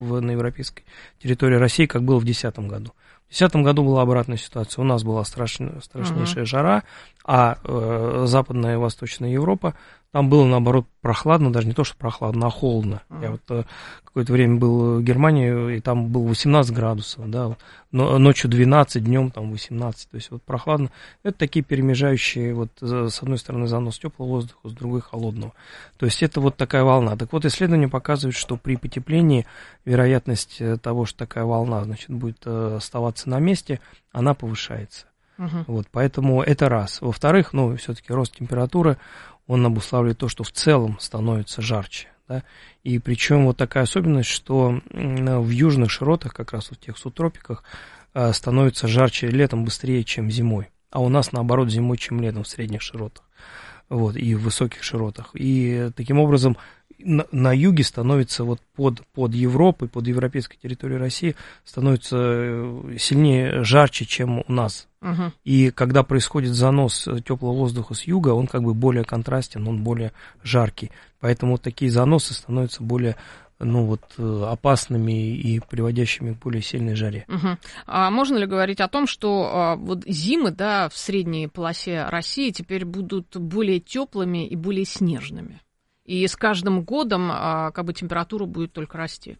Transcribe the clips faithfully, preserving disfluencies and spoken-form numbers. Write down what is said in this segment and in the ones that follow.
в, на европейской территории России, как было в две тысячи десятом году. В две тысячи десятом году была обратная ситуация. У нас была страшная, страшнейшая uh-huh. жара, а э, Западная и Восточная Европа, там было, наоборот, прохладно, даже не то, что прохладно, а холодно. Uh-huh. Я вот э, какое-то время был в Германии, и там было восемнадцать градусов, да, но, ночью двенадцать, днем там восемнадцать, то есть вот прохладно. Это такие перемежающие, вот с одной стороны занос теплого воздуха, с другой холодного. То есть это вот такая волна. Так вот, исследования показывают, что при потеплении вероятность того, что такая волна, значит, будет оставаться на месте, она повышается. Uh-huh. Вот, поэтому это раз. Во-вторых, ну, все-таки рост температуры, он обуславливает то, что в целом становится жарче. Да? И причем вот такая особенность, что в южных широтах, как раз вот в тех субтропиках, становится жарче летом быстрее, чем зимой. А у нас, наоборот, зимой, чем летом в средних широтах. Вот, и в высоких широтах. И таким образом на, на юге становится вот под, под Европой, под европейской территорией России становится сильнее, жарче, чем у нас. Uh-huh. И когда происходит занос теплого воздуха с юга, он как бы более контрастен, он более жаркий. Поэтому вот такие заносы становятся более, ну, вот, опасными и приводящими к более сильной жаре. Uh-huh. А можно ли говорить о том, что а, вот зимы, да, в средней полосе России теперь будут более теплыми и более снежными? И с каждым годом а, как бы температура будет только расти?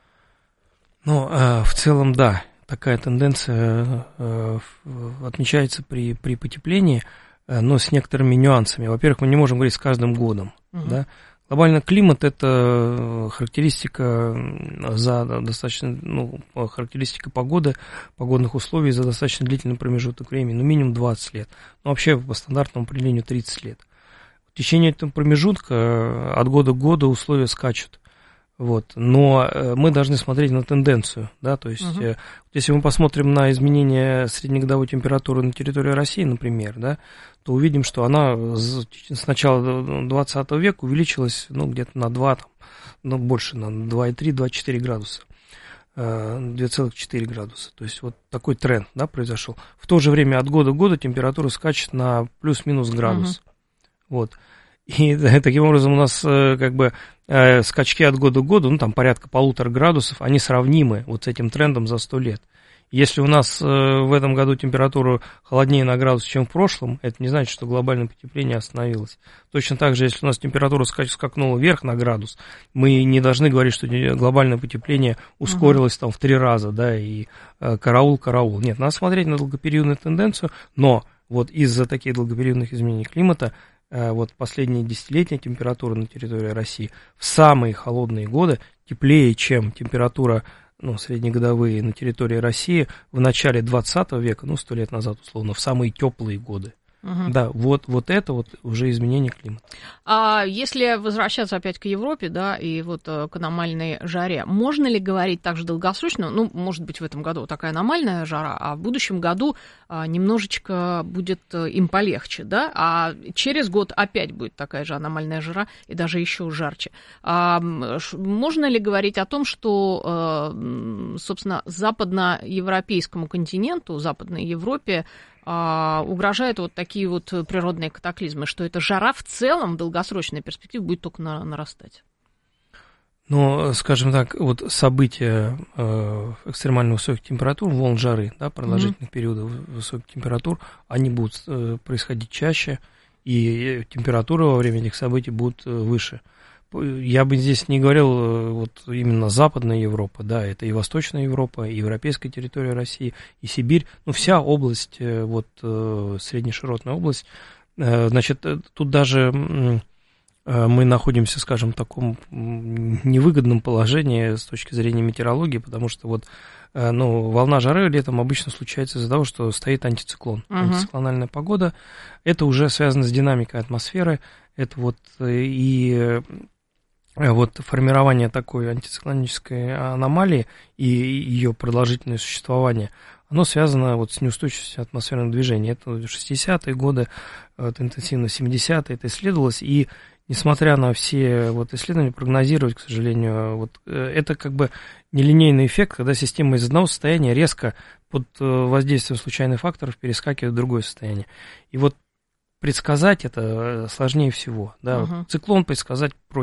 Ну, а, в целом, да. Такая тенденция э, отмечается при, при потеплении, э, но с некоторыми нюансами. Во-первых, мы не можем говорить с каждым годом. Uh-huh. Да? Глобальный климат – это характеристика за достаточно, ну, характеристика погоды, погодных условий за достаточно длительный промежуток времени, ну, минимум двадцать лет. Ну, вообще, по стандартному определению тридцать лет. В течение этого промежутка от года к году условия скачут. Вот. Но мы должны смотреть на тенденцию, да, то есть, uh-huh. если мы посмотрим на изменение среднегодовой температуры на территории России, например, да, то увидим, что она с начала двадцатого века увеличилась, ну, где-то на два, там, ну, больше, на два и три - два и четыре градуса, два целых четыре градуса, то есть вот такой тренд, да, произошел. В то же время от года к году температура скачет на плюс-минус градус, uh-huh. вот. И таким образом у нас как бы скачки от года к году, ну там порядка полутора градусов, они сравнимы вот с этим трендом за сто лет. Если у нас в этом году температура холоднее на градус, чем в прошлом, это не значит, что глобальное потепление остановилось. Точно так же, если у нас температура скакнула вверх на градус, мы не должны говорить, что глобальное потепление ускорилось uh-huh. там в три раза, да, и караул, караул. Нет, надо смотреть на долгопериодную тенденцию, но вот из-за таких долгопериодных изменений климата вот последние десятилетия температура на территории России в самые холодные годы теплее, чем температура, ну, среднегодовые на территории России в начале двадцатого века, ну, сто лет назад, условно, в самые теплые годы. Угу. Да, вот, вот это вот уже изменение климата. А если возвращаться опять к Европе, да, и вот к аномальной жаре, можно ли говорить также долгосрочно, ну, может быть, в этом году такая аномальная жара, а в будущем году а, немножечко будет им полегче, да, а через год опять будет такая же аномальная жара и даже еще жарче. А, можно ли говорить о том, что, а, собственно, западноевропейскому континенту, Западной Европе, угрожают вот такие вот природные катаклизмы, что эта жара в целом в долгосрочной перспективе будет только нарастать? Ну, скажем так, вот события э, экстремально высоких температур, волн жары, да, продолжительных mm-hmm. периодов высоких температур, они будут э, происходить чаще, и температура во время этих событий будет э, выше. Я бы здесь не говорил вот именно Западная Европа, да, это и Восточная Европа, и европейская территория России, и Сибирь, ну, вся область, вот, среднеширотная область, значит, тут даже мы находимся, скажем, в таком невыгодном положении с точки зрения метеорологии, потому что вот, ну, волна жары летом обычно случается из-за того, что стоит антициклон, uh-huh. антициклональная погода, это уже связано с динамикой атмосферы, это вот и вот формирование такой антициклонической аномалии и ее продолжительное существование, оно связано вот с неустойчивостью атмосферного движения. Это шестидесятые годы, это интенсивно семидесятые, это исследовалось, и несмотря на все вот исследования, прогнозировать, к сожалению, вот это как бы нелинейный эффект, когда система из одного состояния резко под воздействием случайных факторов перескакивает в другое состояние. И вот предсказать это сложнее всего. Да? Uh-huh. Циклон предсказать проще.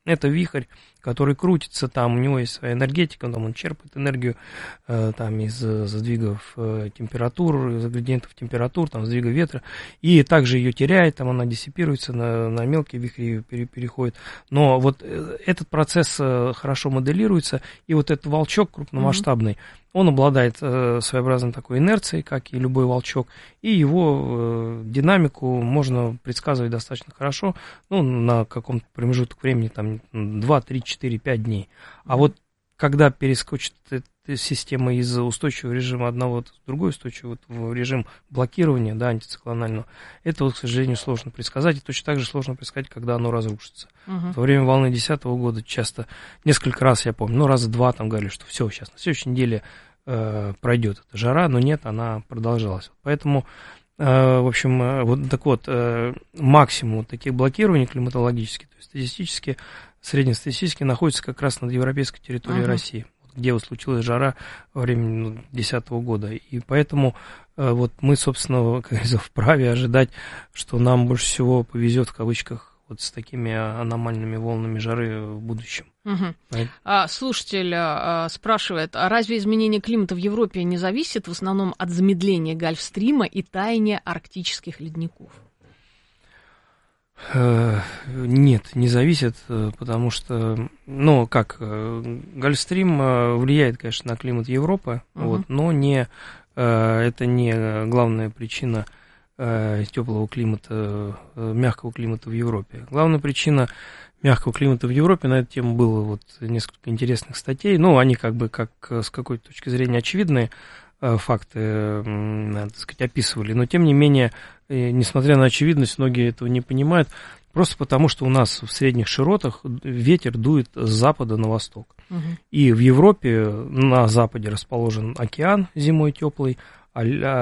Это вихрь, который крутится, там у него есть своя энергетика, там он черпает энергию э, там, из сдвигов э, температур, из градиентов температур, там, сдвига ветра, и также ее теряет, там она диссипируется, на, на мелкие вихри пере, переходит. Но вот этот процесс э, хорошо моделируется, и вот этот волчок крупномасштабный, mm-hmm. он обладает э, своеобразной такой инерцией, как и любой волчок, и его э, динамику можно предсказывать достаточно хорошо, ну, на каком-то промежуток времени, там, два, три, четыре, пять дней. А mm-hmm. вот когда перескочит эта система из устойчивого режима одного в другой устойчивый вот, в режим блокирования, да, антициклонального, это, вот, к сожалению, сложно предсказать, и точно так же сложно предсказать, когда оно разрушится. Uh-huh. Во время волны две тысячи десятого года часто, несколько раз, я помню, ну, раза два там говорили, что все, сейчас на следующей неделе э, пройдет эта жара, но нет, она продолжалась. Поэтому, э, в общем, э, вот так вот, э, максимум вот таких блокирований климатологических, то есть статистически, среднестатистически находится как раз над европейской территорией uh-huh. России, где вот случилась жара во время ну, две тысячи десятого года. И поэтому э, вот мы, собственно, как говорится, вправе ожидать, что нам больше всего повезет, в кавычках, вот с такими аномальными волнами жары в будущем. Угу. А, слушатель а, спрашивает, а разве изменение климата в Европе не зависит в основном от замедления Гольфстрима и таяния арктических ледников? Нет, не зависит, потому что, ну, как, Гольфстрим влияет, конечно, на климат Европы, uh-huh. вот, но не, это не главная причина теплого климата, мягкого климата в Европе. Главная причина мягкого климата в Европе, на эту тему было вот несколько интересных статей, ну, они как бы как с какой-то точки зрения очевидные факты, так сказать, описывали, но тем не менее, несмотря на очевидность, многие этого не понимают, просто потому что у нас в средних широтах ветер дует с запада на восток. Угу. И в Европе на западе расположен океан зимой теплый, а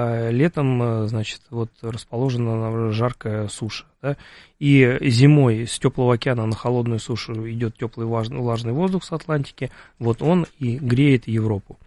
летом, значит, вот расположена жаркая суша. Да? И зимой с теплого океана на холодную сушу идет теплый влажный воздух с Атлантики, вот он и греет Европу.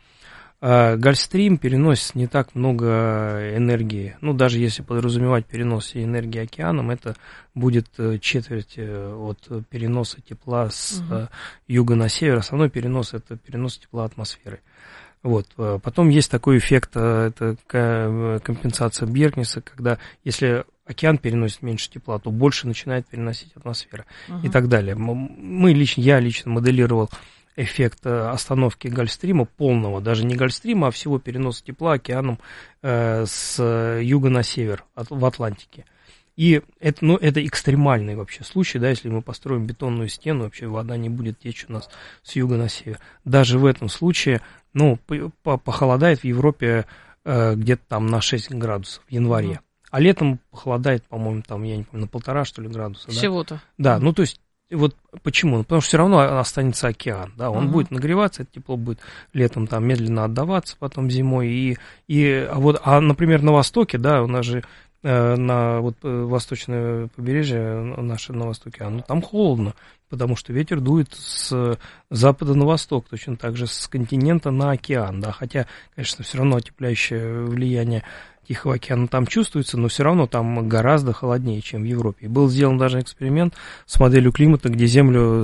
Гольфстрим переносит не так много энергии, ну, даже если подразумевать перенос энергии океаном, это будет четверть от переноса тепла с угу. юга на север, основной перенос – это перенос тепла атмосферы. Вот. Потом есть такой эффект, это компенсация Бьеркнеса, когда если океан переносит меньше тепла, то больше начинает переносить атмосфера угу. и так далее. Мы лично, я лично моделировал эффект остановки Гольфстрима, полного, даже не Гольфстрима, а всего переноса тепла океаном э, с юга на север от, в Атлантике. И это, ну, это экстремальный вообще случай, да, если мы построим бетонную стену, вообще вода не будет течь у нас с юга на север. Даже в этом случае, ну, похолодает в Европе э, где-то там на шесть градусов в январе. Mm. А летом похолодает, по-моему, там, я не помню, на полтора, что ли, градуса. Всего-то. Да, mm. ну, то есть, вот почему? Ну, потому что все равно останется океан, да, он uh-huh. будет нагреваться, это тепло будет летом там медленно отдаваться, потом зимой, и, и а вот, а, например, на востоке, да, у нас же э, на вот восточное побережье наше на востоке, оно там холодно, потому что ветер дует с запада на восток, точно так же с континента на океан, да, хотя, конечно, все равно отепляющее влияние Тихого океана там чувствуется, но все равно там гораздо холоднее, чем в Европе. И был сделан даже эксперимент с моделью климата, где Землю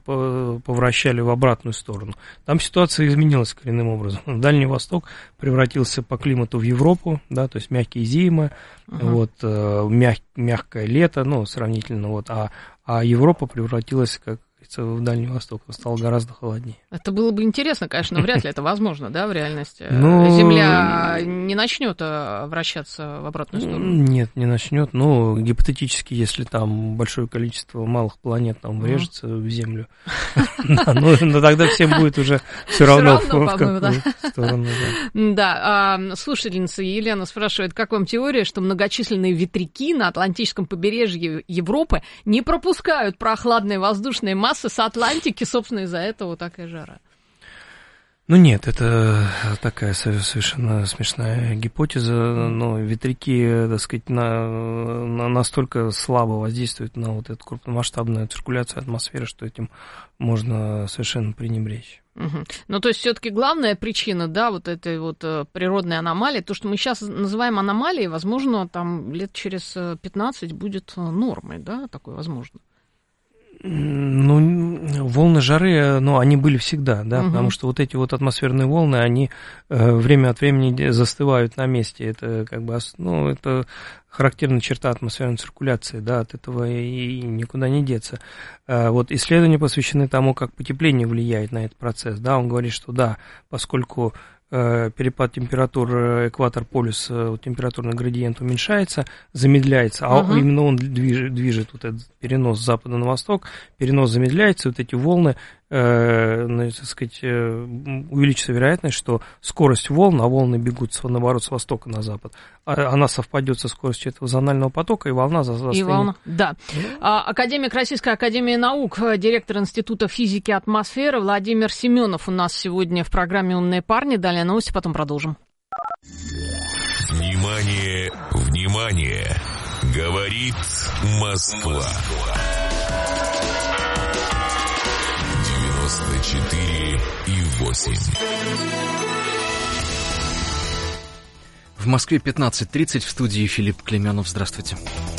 повращали в обратную сторону. Там ситуация изменилась коренным образом. Дальний Восток превратился по климату в Европу, да, то есть мягкие зимы, uh-huh. вот, мяг, мягкое лето, ну, сравнительно, вот, а, а Европа превратилась, как в Дальний Восток, стало гораздо холоднее. Это было бы интересно, конечно, но вряд ли это возможно, да, в реальности. Ну, Земля не начнет вращаться в обратную сторону? Нет, не начнет, но гипотетически, если там большое количество малых планет там врежется mm. в Землю, но тогда всем будет уже все равно в какую сторону. Да, слушательница Елена спрашивает, как вам теория, что многочисленные ветряки на Атлантическом побережье Европы не пропускают прохладные воздушные массы с Атлантики, собственно, из-за этого такая жара? Ну нет, это такая совершенно смешная гипотеза, но ветряки, так сказать, на, на настолько слабо воздействуют на вот эту крупномасштабную циркуляцию атмосферы, что этим можно совершенно пренебречь. Угу. Ну, то есть, все-таки главная причина, да, вот этой вот природной аномалии, то, что мы сейчас называем аномалией, возможно, там лет через пятнадцать будет нормой, да, такое возможно. Ну, волны жары, ну, они были всегда, да, угу. потому что вот эти вот атмосферные волны, они э, время от времени застывают на месте. Это как бы, ну, это характерная черта атмосферной циркуляции, да, от этого и никуда не деться. Э, вот исследования посвящены тому, как потепление влияет на этот процесс, да, он говорит, что да, поскольку перепад температур, экватор, полюс, температурный градиент уменьшается, замедляется, а uh-huh. именно он движет, движет вот этот перенос с запада на восток, перенос замедляется, вот эти волны, э, ну, так сказать, увеличится вероятность, что скорость волн, а волны бегут, наоборот, с востока на запад, она совпадет со скоростью этого зонального потока, и волна застынет. И волна, да. А, академик Российской академии наук, директор Института физики атмосферы Владимир Семенов у нас сегодня в программе «Умные парни». Далее новости, потом продолжим. Внимание, внимание! Говорит Москва. девяносто четыре и восемь. В Москве пятнадцать тридцать, в студии Филипп Клеменов. Здравствуйте.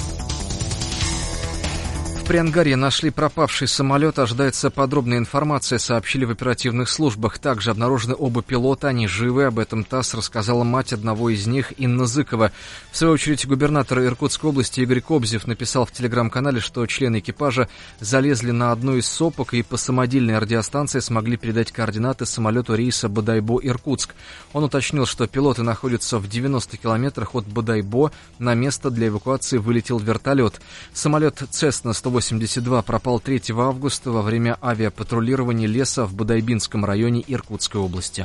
В Приангарье нашли пропавший самолет, ожидается подробная информация, сообщили в оперативных службах. Также обнаружены оба пилота, они живы, об этом ТАСС рассказала мать одного из них, Инна Зыкова. В свою очередь, губернатор Иркутской области Игорь Кобзев написал в телеграм-канале, что члены экипажа залезли на одну из сопок и по самодельной радиостанции смогли передать координаты самолету рейса Бодайбо-Иркутск. Он уточнил, что пилоты находятся в девяноста километрах от Бодайбо, на место для эвакуации вылетел вертолет. Самолет Цесна сто восемьдесят два пропал третьего августа во время авиапатрулирования леса в Бодайбинском районе Иркутской области.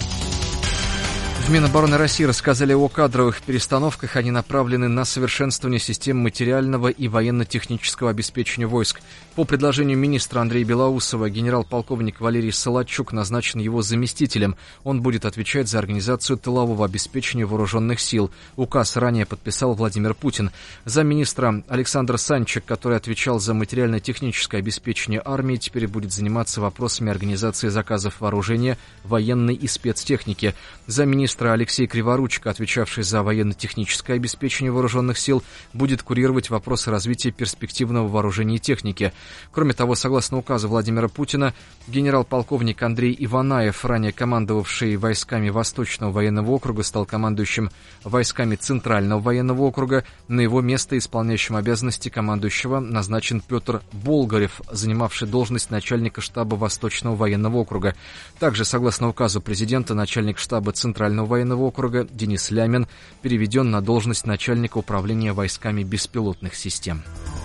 В Минобороны России рассказали о кадровых перестановках. Они направлены на совершенствование систем материального и военно-технического обеспечения войск. По предложению министра Андрея Белоусова генерал-полковник Валерий Солодчук назначен его заместителем. Он будет отвечать за организацию тылового обеспечения вооруженных сил. Указ ранее подписал Владимир Путин. Замминистра Александр Санчик, который отвечал за материально-техническое обеспечение армии, теперь будет заниматься вопросами организации заказов вооружения, военной и спецтехники. Замминистра Алексей Криворучко, отвечавший за военно-техническое обеспечение вооруженных сил, будет курировать вопросы развития перспективного вооружения и техники. Кроме того, согласно указу Владимира Путина, генерал-полковник Андрей Иванаев, ранее командовавший войсками Восточного военного округа, стал командующим войсками Центрального военного округа. На его место исполняющим обязанности командующего назначен Петр Болгарев, занимавший должность начальника штаба Восточного военного округа. Также, согласно указу президента, начальник штаба Центрального военного округа Денис Лямин переведен на должность начальника управления войсками беспилотных систем.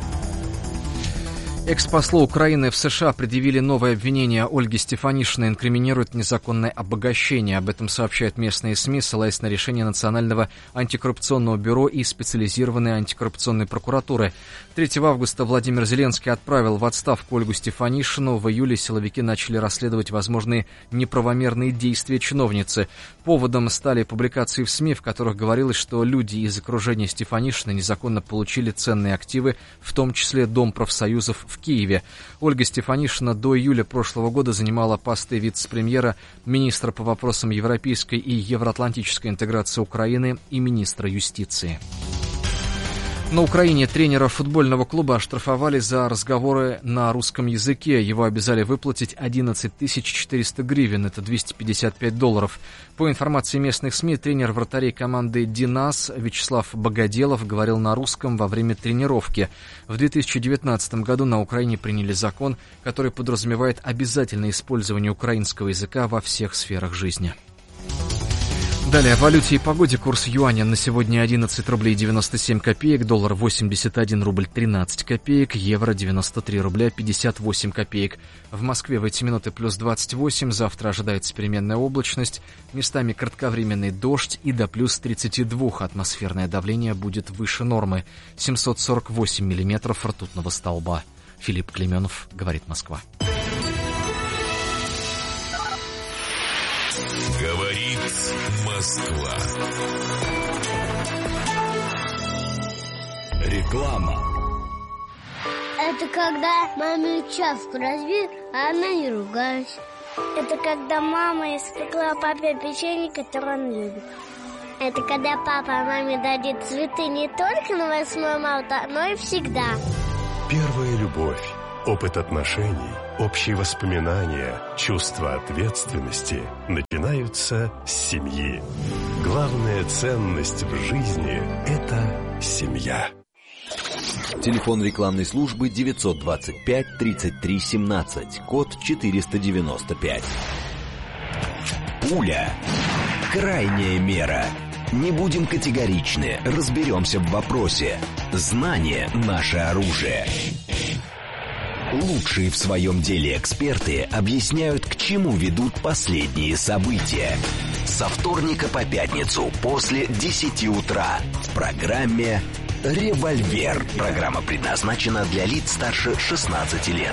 Экс-послу Украины в США предъявили новое обвинение. Ольге Стефанишиной инкриминирует незаконное обогащение. Об этом сообщают местные СМИ, ссылаясь на решение Национального антикоррупционного бюро и специализированной антикоррупционной прокуратуры. третьего августа Владимир Зеленский отправил в отставку Ольгу Стефанишину. В июле силовики начали расследовать возможные неправомерные действия чиновницы. Поводом стали публикации в СМИ, в которых говорилось, что люди из окружения Стефанишиной незаконно получили ценные активы, в том числе Дом профсоюзов в Киеве. Ольга Стефанишина до июля прошлого года занимала посты вице-премьера, министра по вопросам европейской и евроатлантической интеграции Украины и министра юстиции. На Украине тренера футбольного клуба оштрафовали за разговоры на русском языке. Его обязали выплатить одиннадцать тысяч четыреста гривен, это двести пятьдесят пять долларов. По информации местных СМИ, тренер вратарей команды «Динас» Вячеслав Богоделов говорил на русском во время тренировки. В две тысячи девятнадцатом году на Украине приняли закон, который подразумевает обязательное использование украинского языка во всех сферах жизни. Далее о валюте и погоде. Курс юаня на сегодня одиннадцать рублей девяносто семь копеек, доллар восемьдесят один рубль тринадцать копеек, евро девяносто три рубля пятьдесят восемь копеек. В Москве в эти минуты плюс двадцать восемь, завтра ожидается переменная облачность, местами кратковременный дождь и до плюс тридцать два. Атмосферное давление будет выше нормы, семьсот сорок восемь миллиметров ртутного столба. Филипп Клеменов, говорит Москва. Говорит Москва. Реклама. Это когда маме чашку разбил, а она не ругалась. Это когда мама испекла папе печенье, которое он любит. Это когда папа маме дарит цветы не только на восьмое марта, но и всегда. Первая любовь. Опыт отношений, общие воспоминания, чувство ответственности начинаются с семьи. Главная ценность в жизни – это семья. Телефон рекламной службы девятьсот двадцать пять тридцать три семнадцать, код четыреста девяносто пять. Пуля. Крайняя мера. Не будем категоричны, разберемся в вопросе. Знание – наше оружие. Лучшие в своем деле эксперты объясняют, к чему ведут последние события. Со вторника по пятницу после десяти утра в программе «Револьвер». Программа предназначена для лиц старше шестнадцати лет.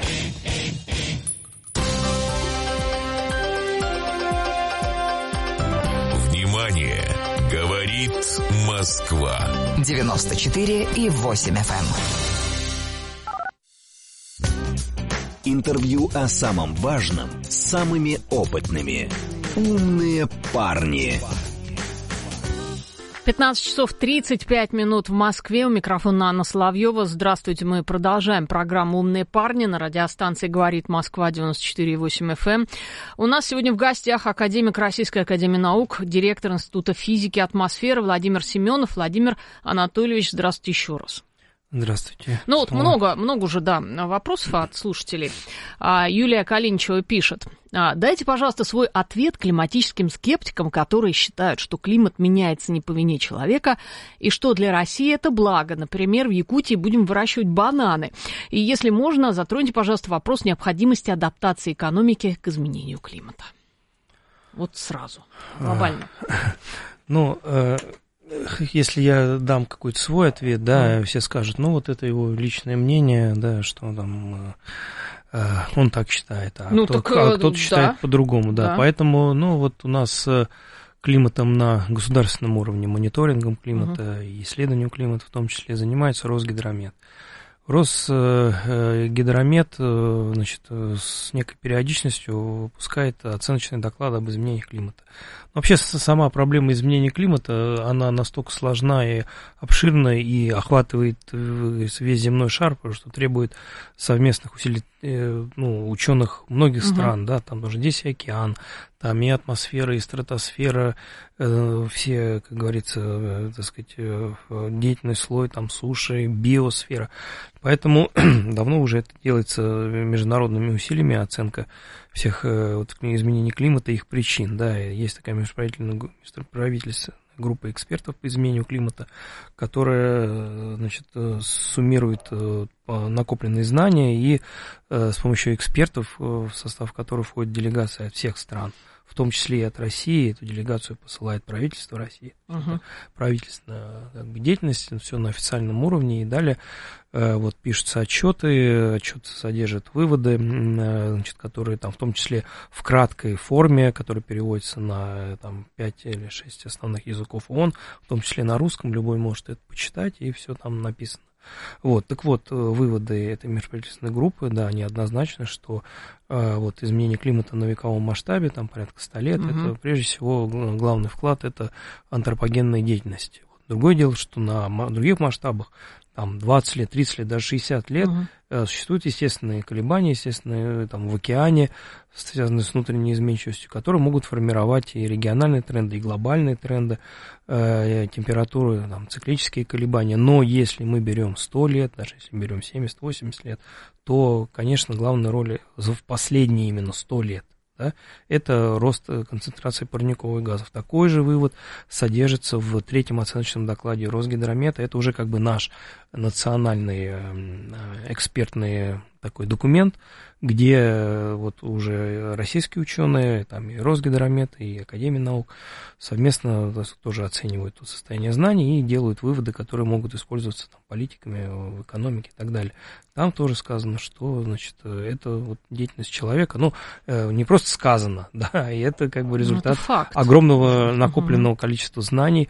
Внимание! Говорит Москва. девяносто четыре и восемь эф эм. Интервью о самом важном с самыми опытными. Умные парни. пятнадцать часов тридцать пять минут в Москве. У микрофона Анна Соловьева. Здравствуйте. Мы продолжаем программу «Умные парни» на радиостанции «Говорит Москва» девяносто четыре и восемь эф эм. У нас сегодня в гостях академик Российской академии наук, директор Института физики и атмосферы Владимир Семенов. Владимир Анатольевич, здравствуйте еще раз. Здравствуйте. Ну вот много, много уже, да, вопросов от слушателей. Юлия Калиничева пишет. Дайте, пожалуйста, свой ответ климатическим скептикам, которые считают, что климат меняется не по вине человека, и что для России это благо. Например, в Якутии будем выращивать бананы. И если можно, затроньте, пожалуйста, вопрос необходимости адаптации экономики к изменению климата. Вот сразу, глобально. Ну, если я дам какой-то свой ответ, да, mm. все скажут, ну, вот это его личное мнение, да, что там э, он так считает, а, ну, кто, так, а кто-то да. считает по-другому, да. да. Поэтому, ну, вот у нас климатом на государственном уровне, мониторингом климата mm-hmm. и исследованием климата в том числе занимается Росгидромет. Росгидромет, значит, с некой периодичностью выпускает оценочные доклады об изменении климата. Вообще, сама проблема изменения климата, она настолько сложна и обширна, и охватывает весь земной шар, потому что требует совместных усилий, ну, ученых многих угу. стран, да, там тоже здесь и океан, там и атмосфера, и стратосфера, все, как говорится, так сказать, деятельный слой, там суши, биосфера. Поэтому давно уже это делается международными усилиями, оценка всех вот, изменений климата и их причин. Да, есть такая межправительственная группа экспертов по изменению климата, которая, значит, суммирует накопленные знания и с помощью экспертов, в состав которых входит делегация от всех стран, в том числе и от России, эту делегацию посылает правительство России, uh-huh. правительственная как бы, деятельность, все на официальном уровне, и далее вот пишутся отчеты, отчеты содержат выводы, значит, которые там в том числе в краткой форме, которые переводятся на там, пять или шесть основных языков ООН, в том числе на русском, любой может это почитать, и все там написано. Вот, так вот, выводы этой межправительственной группы, да, они однозначны, что э, вот изменение климата на вековом масштабе, там порядка ста лет, угу. это прежде всего главный вклад, это антропогенная деятельность. Другое дело, что на других масштабах, там двадцать лет, тридцать лет, даже шестьдесят лет, угу. э, существуют естественные колебания, естественные там в океане, связанные с внутренней изменчивостью, которые могут формировать и региональные тренды, и глобальные тренды, э, температуры, там, циклические колебания. Но если мы берем сто лет, даже если мы берем семьдесят-восемьдесят лет, то, конечно, главная роль в последние именно сто лет. Да, это рост концентрации парниковых газов. Такой же вывод содержится в третьем оценочном докладе Росгидромета. Это уже как бы наш национальный экспертный такой документ, где вот уже российские ученые, там и Росгидромет, и Академия наук совместно тоже оценивают тут состояние знаний и делают выводы, которые могут использоваться там, политиками в экономике и так далее. Там тоже сказано, что, значит, это вот деятельность человека, ну, не просто сказано, да, и это как бы результат огромного накопленного uh-huh. количества знаний,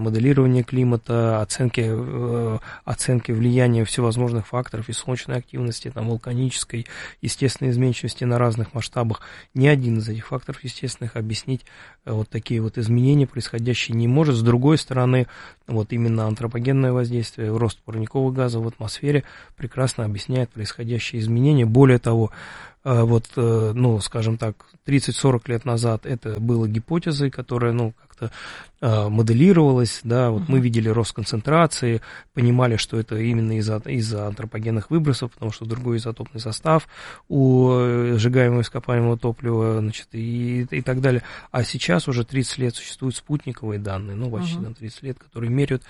моделирования климата, оценки, оценки влияния всевозможных факторов и солнечной активности, активности, там, вулканической, естественной изменчивости на разных масштабах. Ни один из этих факторов естественных объяснить вот такие вот изменения, происходящие, не может. С другой стороны, вот именно антропогенное воздействие, рост парниковых газов в атмосфере прекрасно объясняет происходящие изменения. Более того, вот, ну, скажем так, тридцать-сорок лет назад это было гипотезой, которая, ну, как-то э, моделировалась, да, вот uh-huh. мы видели рост концентрации, понимали, что это именно из-за, из-за антропогенных выбросов, потому что другой изотопный состав у сжигаемого ископаемого топлива, значит, и, и так далее. А сейчас уже тридцать лет существуют спутниковые данные, ну, почти uh-huh. тридцать лет, которые меряют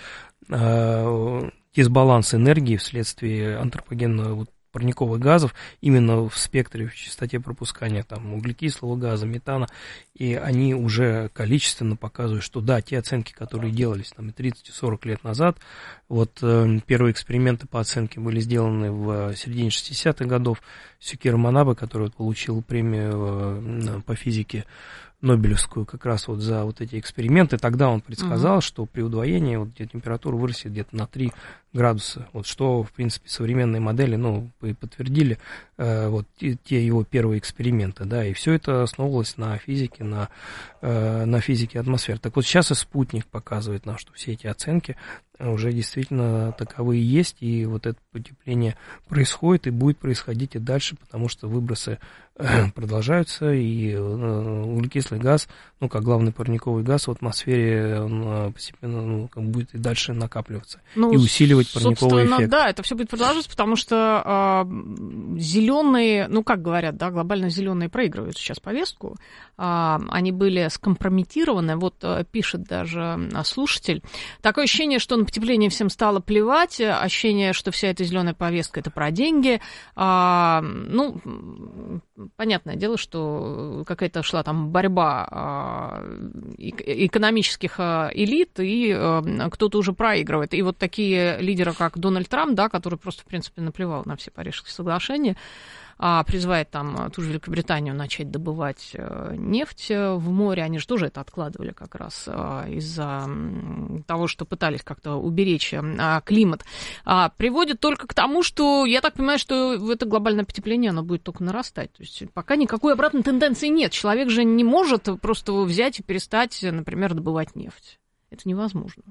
э, дисбаланс энергии вследствие антропогенного вот, парниковых газов именно в спектре, в частоте пропускания там, углекислого газа, метана, и они уже количественно показывают, что да, те оценки, которые делались там тридцать-сорок лет назад, вот э, первые эксперименты по оценке были сделаны в середине шестидесятых годов. Сюкиро Манабе, который вот, получил премию э, по физике Нобелевскую как раз вот за вот эти эксперименты, тогда он предсказал, uh-huh. что при удвоении вот, температура вырастет где-то на три градуса, вот, что, в принципе, современные модели, ну, подтвердили э, вот, те, те его первые эксперименты, да, и все это основывалось на физике, на, э, на физике атмосферы. Так вот, сейчас и спутник показывает нам, что все эти оценки уже действительно таковые есть, и вот это потепление происходит и будет происходить и дальше, потому что выбросы продолжаются, и углекислый газ, ну, как главный парниковый газ в атмосфере, он постепенно ну, будет и дальше накапливаться, ну, и усиливать парниковый эффект. Да, это все будет продолжаться, потому что э, зеленые, ну, как говорят, да, глобально зеленые проигрывают сейчас повестку, э, они были скомпрометированы, вот э, пишет даже слушатель, такое ощущение, что на потепление всем стало плевать, ощущение, что вся эта зеленая повестка это про деньги, э, ну, понятное дело, что какая-то шла там борьба э, экономических э, элит, и э, кто-то уже проигрывает. И вот такие лидеры, как Дональд Трамп, да, который просто, в принципе, наплевал на все Парижские соглашения, а призывает там ту же Великобританию начать добывать э, нефть в море. Они же тоже это откладывали как раз э, из-за того, что пытались как-то уберечь э, климат. А, приводит только к тому, что, я так понимаю, что это глобальное потепление, оно будет только нарастать. То есть пока никакой обратной тенденции нет. Человек же не может просто взять и перестать, например, добывать нефть. Это невозможно.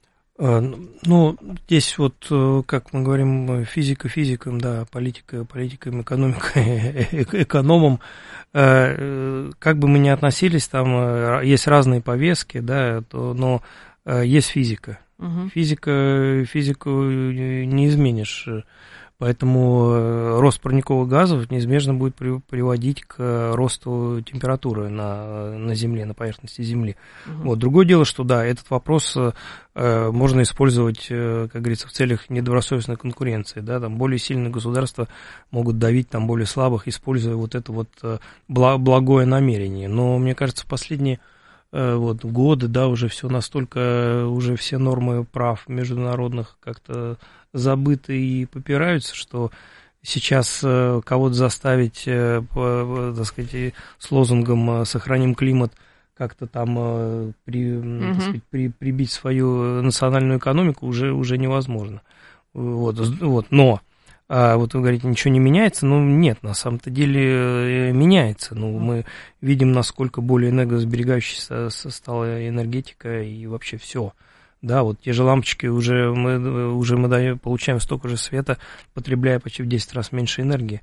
Ну, здесь вот, как мы говорим, физика физикам, да, политика политикам, экономика экономам, как бы мы ни относились, там есть разные повестки, да, то, но есть физика. Угу. Физика, физику не изменишь. Поэтому рост парниковых газов неизбежно будет приводить к росту температуры на, на Земле, на поверхности Земли. Угу. Вот. Другое дело, что да, этот вопрос э, можно использовать, э, как говорится, в целях недобросовестной конкуренции. Да, там более сильные государства могут давить там, более слабых, используя вот это вот э, благое намерение. Но мне кажется, в последние э, вот, годы, да, уже все настолько, уже все нормы прав международных как-то забыты и попираются, что сейчас э, кого-то заставить, э, по, так сказать, с лозунгом «сохраним климат» как-то там э, при, угу. так сказать, при, прибить свою национальную экономику уже, уже невозможно. Вот, вот. Но, а вот вы говорите, ничего не меняется, ну нет, на самом-то деле меняется. Ну, мы видим, насколько более энергосберегающей стала энергетика и вообще все. Да, вот те же лампочки, уже мы, уже мы даем, получаем столько же света, потребляя почти в десять раз меньше энергии.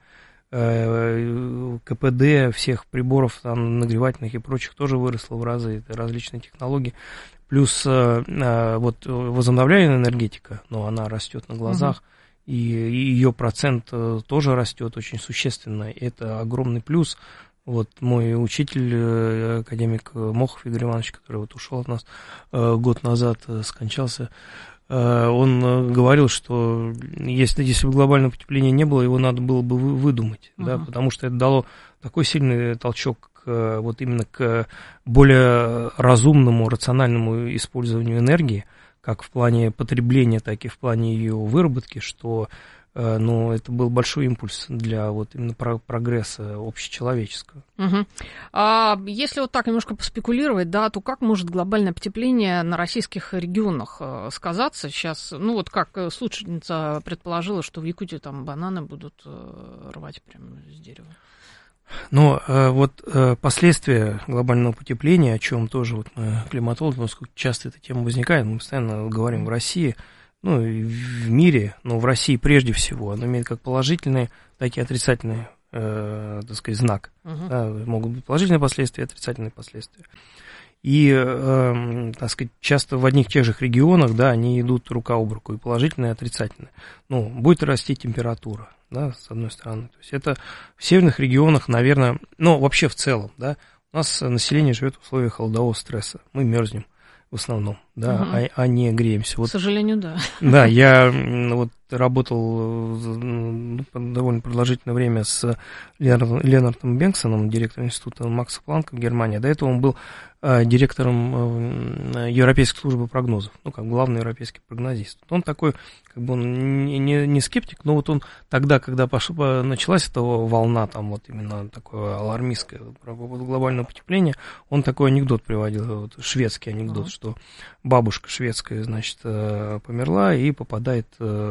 КПД всех приборов там, нагревательных и прочих тоже выросло в разы, это различные технологии. Плюс вот возобновляемая энергетика, но она растет на глазах, угу. и, и ее процент тоже растет очень существенно. Это огромный плюс. Вот мой учитель, академик Мохов Игорь Иванович, который вот ушел от нас год назад, скончался, он говорил, что если, если бы глобального потепления не было, его надо было бы выдумать, uh-huh. да, потому что это дало такой сильный толчок к, вот именно к более разумному, рациональному использованию энергии, как в плане потребления, так и в плане ее выработки, что но это был большой импульс для вот именно прогресса общечеловеческого. Угу. А если вот так немножко поспекулировать, да, то как может глобальное потепление на российских регионах сказаться сейчас? Ну вот как слушательница предположила, что в Якутии там бананы будут рвать прямо с дерева. Но э, вот э, последствия глобального потепления, о чем тоже вот мы, климатологи, поскольку часто эта тема возникает, мы постоянно говорим в России, ну и в мире, но в России прежде всего, оно имеет как положительные, так и отрицательные, э, так сказать, знак. Uh-huh. Да, могут быть положительные последствия и отрицательные последствия. И, э, так сказать, часто в одних и тех же регионах, да, они идут рука об руку, и положительные, и отрицательные. Ну, будет расти температура, да, с одной стороны. То есть это в северных регионах, наверное, ну, вообще в целом, да, у нас население живет в условиях холодового стресса. Мы мерзнем в основном, да, угу. а, а не греемся. Вот, к сожалению, да. Да, я вот работал ну, довольно продолжительное время с Ленардом Бенксоном, директором института Макса Планка в Германии. До этого он был э, директором э, Европейской службы прогнозов, ну, как главный европейский прогнозист. Он такой, как бы он не, не, не скептик, но вот он тогда, когда пошла, началась эта волна, там вот именно такое алармистское по поводу глобального потепления, он такой анекдот приводил, вот, шведский анекдот, uh-huh. что бабушка шведская, значит, померла и попадает,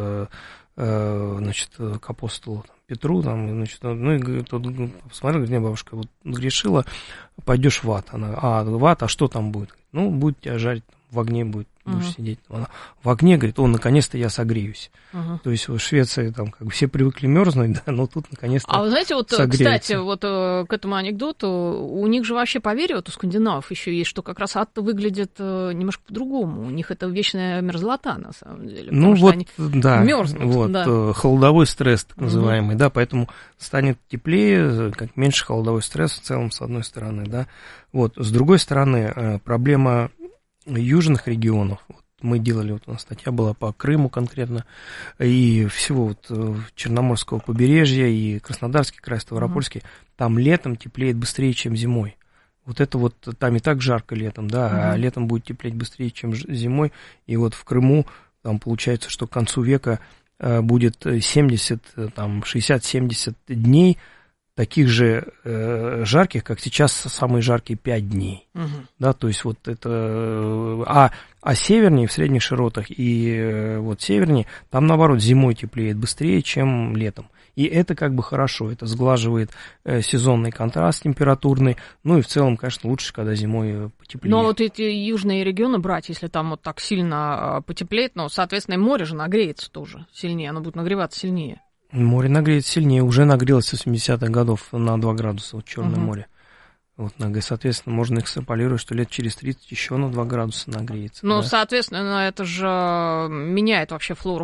значит, к апостолу Петру, там, значит, ну, и тот посмотрел, говорит, не, бабушка, вот грешила, пойдешь в ад. Она, а, в ад, а что там будет? Ну, будет тебя жарить, в огне будет, будешь uh-huh. сидеть. Она в огне, говорит, о, наконец-то я согреюсь. Uh-huh. То есть в Швеции там как бы все привыкли мерзнуть, да, но тут наконец-то А вы знаете, вот, согреются. Кстати, вот к этому анекдоту, у них же вообще поверье, вот у скандинавов еще есть, что как раз ад выглядит немножко по-другому. У них это вечная мерзлота, на самом деле. Ну вот, они да, мерзнут, вот, да. холодовой стресс, так называемый, uh-huh. да, поэтому станет теплее, как меньше холодовой стресс в целом, с одной стороны, да. Вот, с другой стороны, проблема южных регионов, вот мы делали, вот у нас статья была по Крыму конкретно, и всего вот Черноморского побережья, и Краснодарский край, Ставропольский, uh-huh. там летом теплеет быстрее, чем зимой. Вот это вот, там и так жарко летом, да, uh-huh. а летом будет теплеть быстрее, чем зимой, и вот в Крыму, там получается, что к концу века будет семьдесят, там, шестьдесят-семьдесят дней, таких же э, жарких, как сейчас самые жаркие пять дней. Угу. Да, то есть вот это... А, а севернее, в средних широтах и э, вот севернее, там, наоборот, зимой теплеет быстрее, чем летом. И это как бы хорошо, это сглаживает э, сезонный контраст температурный, ну и в целом, конечно, лучше, когда зимой потеплее. Но вот эти южные регионы брать, если там вот так сильно потеплеет, но, соответственно, и море же нагреется тоже сильнее, оно будет нагреваться сильнее. Море нагреется сильнее, уже нагрелось с восьмидесятых годов на два градуса, вот Черное uh-huh. море. Вот, соответственно, можно экстраполировать, что лет через тридцать еще на два градуса нагреется. Ну, да. соответственно, это же меняет вообще флору,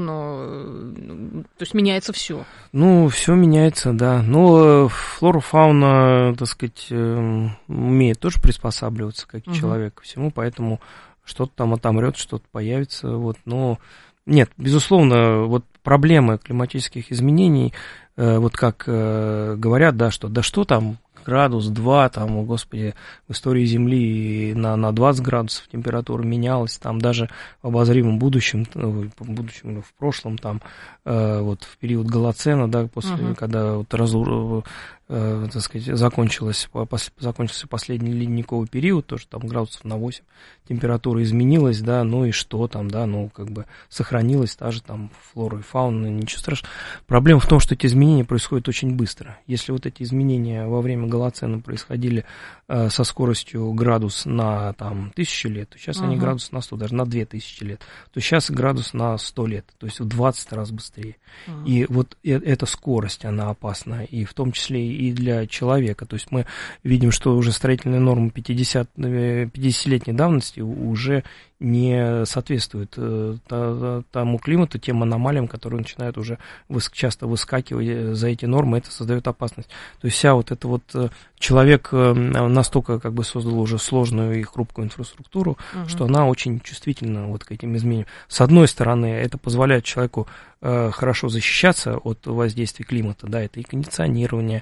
фауну, то есть меняется все. Ну, все меняется, да. Но флора, фауна, так сказать, умеет тоже приспосабливаться, как и uh-huh. человек, ко всему, поэтому что-то там отомрет, что-то появится, вот, но... Нет, безусловно, вот проблемы климатических изменений, э, вот как э, говорят, да, что да что там, градус, два, там, о господи, в истории Земли на, на двадцать градусов температура менялась, там даже в обозримом будущем, в будущем, в прошлом, там, э, вот в период Голоцена, да, после, uh-huh. когда вот разур, э, так сказать, закончилось, пос, закончился последний ледниковый период, тоже там градусов на восемь температура изменилась, да, ну и что там, да, ну как бы сохранилась та же там флора и фауна, ничего страшного. Проблема в том, что эти изменения происходят очень быстро. Если вот эти изменения во время Голоцена происходили э, со скоростью градус на там тысячу лет, то сейчас uh-huh. они градус на сто, даже на две тысячи лет, то сейчас градус на сто лет, то есть в двадцать раз быстрее. Uh-huh. И вот э- эта скорость, она опасна, и в том числе и для человека. То есть мы видим, что уже строительные нормы пятидесятилетней давности уже не соответствует э, тому климату, тем аномалиям, которые начинают уже выс- часто выскакивать за эти нормы, это создает опасность. То есть вся вот эта вот э, человек э, настолько как бы создал уже сложную и хрупкую инфраструктуру, uh-huh. что она очень чувствительна вот к этим изменениям. С одной стороны, это позволяет человеку э, хорошо защищаться от воздействия климата, да, это и кондиционирование,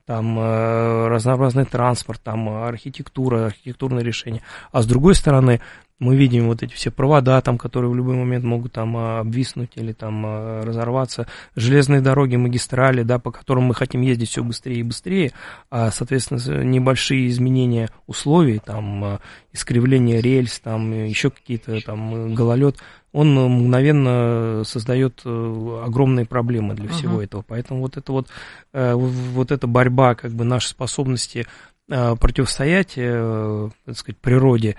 там э, разнообразный транспорт, там архитектура, архитектурные решения. А с другой стороны, мы видим вот эти все провода, там, которые в любой момент могут там обвиснуть или там разорваться, железные дороги, магистрали, да, по которым мы хотим ездить все быстрее и быстрее, а, соответственно, небольшие изменения условий, там, искривление рельс, там, еще какие-то там гололед, он мгновенно создает огромные проблемы для всего uh-huh. этого. Поэтому вот это вот, вот эта борьба, как бы, нашей способности противостоять, так сказать, природе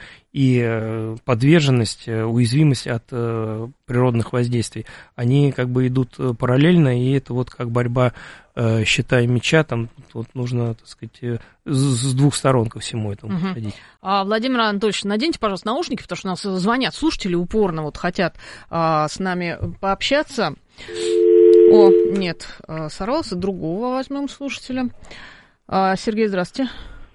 и подверженность, уязвимость от природных воздействий, они как бы идут параллельно, и это вот как борьба щита и меча, там вот нужно, так сказать, с двух сторон ко всему этому угу. подходить. А, Владимир Анатольевич, наденьте, пожалуйста, наушники, потому что у нас звонят слушатели упорно, вот хотят а, с нами пообщаться. О, нет, сорвался, другого возьмем слушателя. А, Сергей, здравствуйте.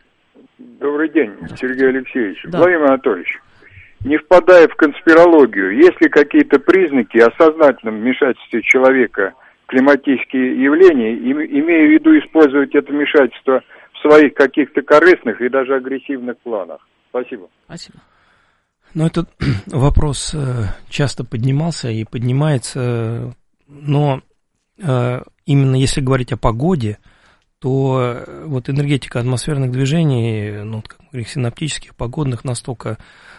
Добрый день, Сергей Алексеевич. Да. Владимир Анатольевич, не впадая в конспирологию, есть ли какие-то признаки о сознательном вмешательстве человека в климатические явления, имея в виду использовать это вмешательство в своих каких-то корыстных и даже агрессивных планах? Спасибо. Спасибо. Ну, этот вопрос часто поднимался и поднимается, но именно если говорить о погоде, то вот энергетика атмосферных движений, ну, как мы говорим, синаптических, погодных, настолько,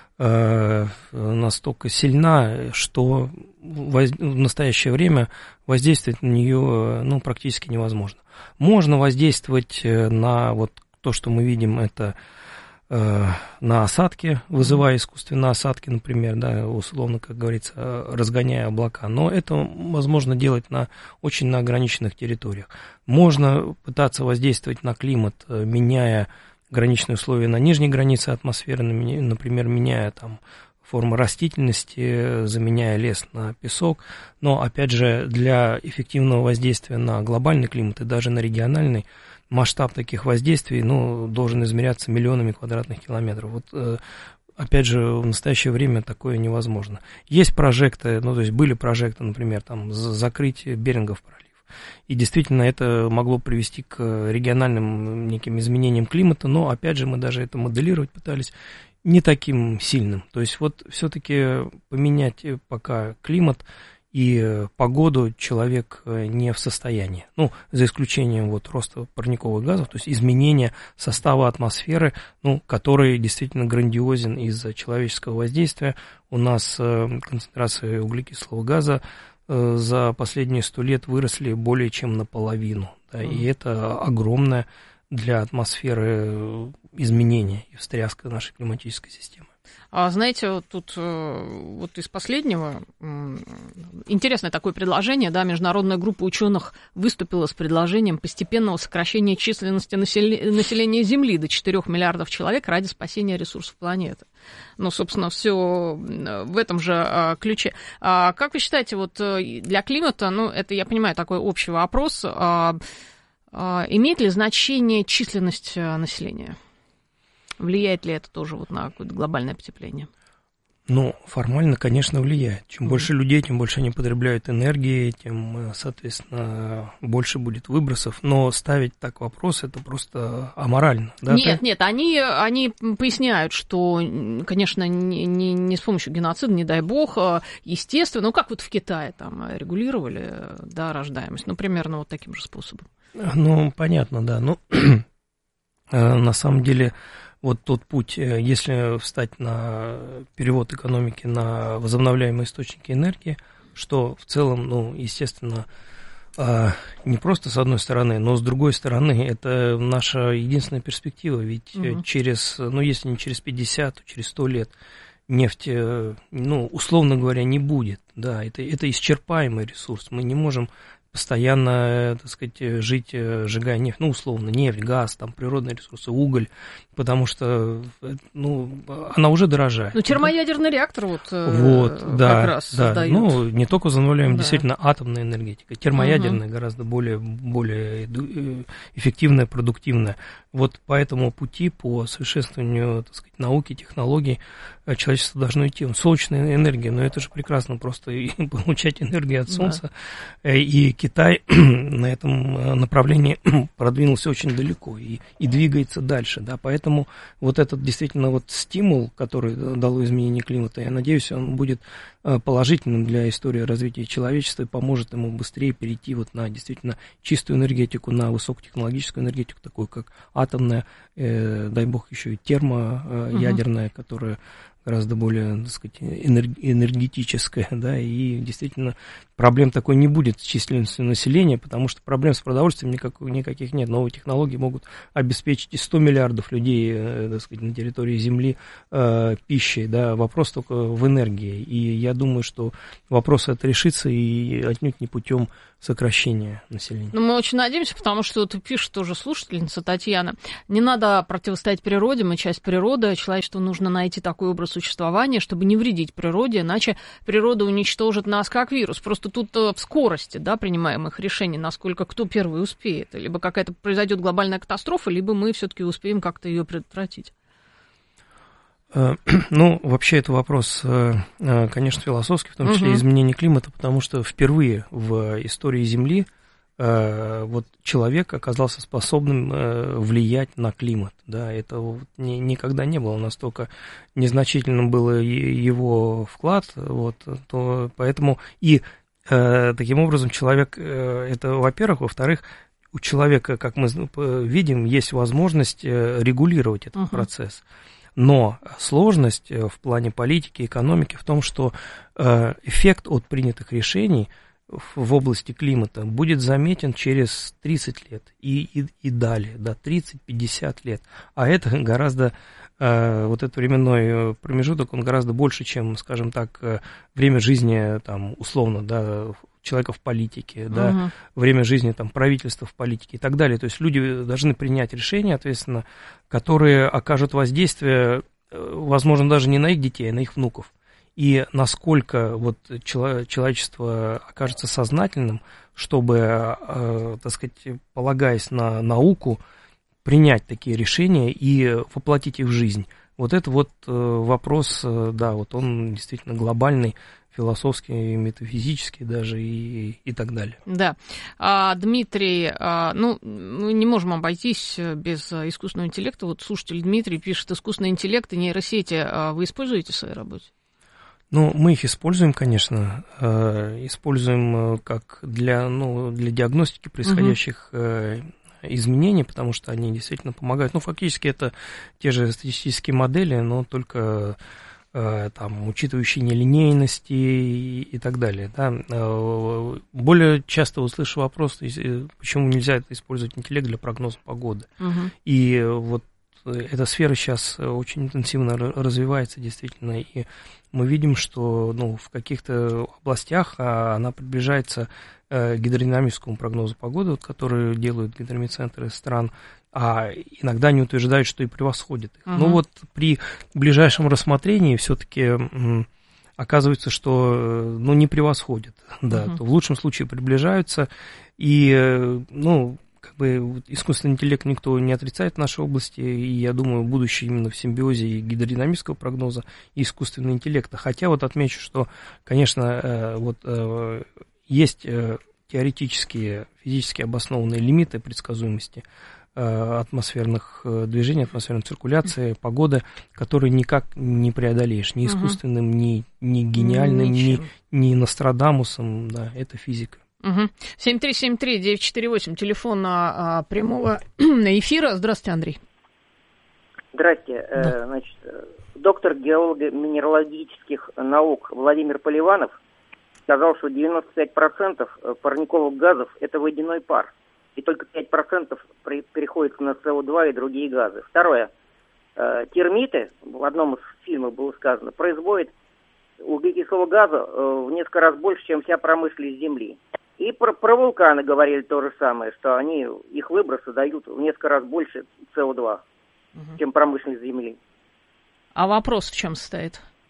э, настолько сильна, что воз... в настоящее время воздействовать на нее, ну, практически невозможно. Можно воздействовать на вот то, что мы видим, это э, на осадки, вызывая искусственные осадки, например, да, условно, как говорится, разгоняя облака, но это возможно делать на очень на ограниченных территориях. Можно пытаться воздействовать на климат, меняя граничные условия на нижней границе атмосферы, например, меняя там форму растительности, заменяя лес на песок, но, опять же, для эффективного воздействия на глобальный климат и даже на региональный, масштаб таких воздействий, ну, должен измеряться миллионами квадратных километров. Вот, опять же, в настоящее время такое невозможно. Есть прожекты, ну, то есть были прожекты, например, там, закрытие Берингов пролив. И действительно это могло привести к региональным неким изменениям климата, но, опять же, мы даже это моделировать пытались не таким сильным. То есть вот все-таки поменять пока климат и погоду человек не в состоянии. Ну, за исключением вот роста парниковых газов, то есть изменения состава атмосферы, ну, который действительно грандиозен из-за человеческого воздействия. У нас концентрация углекислого газа за последние сто лет выросли более чем наполовину. Да, и это огромное для атмосферы изменение и встряска нашей климатической системы. А знаете, вот тут вот из последнего интересное такое предложение, да, международная группа ученых выступила с предложением постепенного сокращения численности населения Земли до четырёх миллиардов человек ради спасения ресурсов планеты. Ну, собственно, все в этом же ключе. А как вы считаете, вот для климата, ну, это, я понимаю, такой общий вопрос, а, а, имеет ли значение численность населения? Влияет ли это тоже вот на какое-то глобальное потепление? Ну, формально, конечно, влияет. Чем mm-hmm. больше людей, тем больше они потребляют энергии, тем, соответственно, больше будет выбросов. Но ставить так вопрос, это просто аморально. Да? Нет, ты... нет, они, они поясняют, что, конечно, не, не, не с помощью геноцида, не дай бог, естественно, ну, как вот в Китае там регулировали, да, рождаемость, ну, примерно вот таким же способом. Ну, понятно, да. Ну, на самом деле... Вот тот путь, если встать на перевод экономики на возобновляемые источники энергии, что в целом, ну, естественно, не просто с одной стороны, но с другой стороны, это наша единственная перспектива, ведь угу. через, ну, если не через пятьдесят, то через сто лет нефти, ну, условно говоря, не будет, да, это, это исчерпаемый ресурс, мы не можем постоянно, так сказать, жить, сжигая нефть, ну, условно, нефть, газ, там, природные ресурсы, уголь, потому что, ну, она уже дорожает. Ну, термоядерный реактор вот, вот как да, раз да. создают. Ну, не только возобновляемая, да. действительно, атомная энергетика, термоядерная угу. гораздо более, более эффективная, продуктивная. Вот по этому пути, по совершенствованию, так сказать, науки, технологий, человечество должно идти. Солнечная энергия, но это же прекрасно, просто получать энергию от Солнца, да. и Китай на этом направлении продвинулся очень далеко и, и двигается дальше, да, поэтому вот этот действительно вот стимул, который дало изменение климата, я надеюсь, он будет положительным для истории развития человечества и поможет ему быстрее перейти вот на действительно чистую энергетику, на высокотехнологическую энергетику, такую как атомная, э, дай бог еще и термоядерная, uh-huh. которая гораздо более, так сказать, энергетическая, да, и действительно проблем такой не будет с численностью населения, потому что проблем с продовольствием никак, никаких нет. Новые технологии могут обеспечить и сто миллиардов людей, так сказать, на территории Земли э, пищей, да, вопрос только в энергии, и я думаю, что вопрос этот решится и отнюдь не путем сокращения населения. Ну, мы очень надеемся, потому что вот пишет тоже слушательница Татьяна, не надо противостоять природе, мы часть природы, человечеству нужно найти такой образ существования, чтобы не вредить природе, иначе природа уничтожит нас как вирус. Просто тут в скорости, да, принимаемых решений, насколько кто первый успеет. Либо какая-то произойдет глобальная катастрофа, либо мы все-таки успеем как-то ее предотвратить. Ну, вообще это вопрос, конечно, философский, в том числе угу. изменение климата, потому что впервые в истории Земли вот человек оказался способным влиять на климат, да, это вот ни, никогда не было, настолько незначительным был его вклад, вот, то поэтому и таким образом человек, это, во-первых, во-вторых, у человека, как мы видим, есть возможность регулировать этот uh-huh. процесс. Но сложность в плане политики, экономики в том, что эффект от принятых решений в области климата будет заметен через тридцать лет и, и, и далее, да, тридцать-пятьдесят лет. А это гораздо, вот этот временной промежуток, он гораздо больше, чем, скажем так, время жизни, там, условно, да, человека в политике, да, uh-huh. время жизни там, правительства в политике и так далее. То есть люди должны принять решения, ответственно, которые окажут воздействие, возможно, даже не на их детей, а на их внуков. И насколько вот человечество окажется сознательным, чтобы, э, так сказать, полагаясь на науку, принять такие решения и воплотить их в жизнь. Вот это вот э, вопрос, э, да, вот он действительно глобальный, философский, метафизический даже и, и так далее. Да. А, Дмитрий, а, ну, мы не можем обойтись без искусственного интеллекта. Вот слушатель Дмитрий пишет, искусственный интеллект и нейросети а вы используете в своей работе? Ну, мы их используем, конечно, э, используем как для, ну, для диагностики происходящих э, изменений, потому что они действительно помогают. Ну, фактически это те же статистические модели, но только там, учитывающие нелинейности и, и так далее. Да. Более часто услышу вопрос, почему нельзя это использовать интеллект для прогноза погоды. Uh-huh. И вот эта сфера сейчас очень интенсивно развивается, действительно, и мы видим, что ну, в каких-то областях она приближается к гидродинамическому прогнозу погоды, вот, который делают гидрометцентры стран, а иногда они утверждают, что и превосходят их. Uh-huh. Но вот при ближайшем рассмотрении все-таки м, оказывается, что ну, не превосходят. Да, uh-huh. то в лучшем случае приближаются. И ну, как бы, искусственный интеллект никто не отрицает в нашей области. И я думаю, будущее именно в симбиозе и гидродинамического прогноза и искусственного интеллекта. Хотя вот отмечу, что, конечно, вот, есть теоретические, физически обоснованные лимиты предсказуемости атмосферных движений, атмосферной циркуляции, погоды, которые никак не преодолеешь ни искусственным, угу. ни, ни гениальным, ни, ни Нострадамусом, да, это физика. Угу. семь три семь три девять четыре восемь, телефон а, прямого эфира. Здравствуйте, Андрей. Здрасте. Да. Э, значит, доктор геолого-минералогических наук Владимир Поливанов сказал, что девяносто пять процентов парниковых газов – это водяной пар. И только пять процентов переходит на эс о два и другие газы. Второе. Термиты, в одном из фильмов было сказано, производят углекислого газа в несколько раз больше, чем вся промышленность Земли. И про, про вулканы говорили то же самое, что они, их выбросы дают в несколько раз больше эс о два, угу. чем промышленность Земли. А вопрос в чем состоит?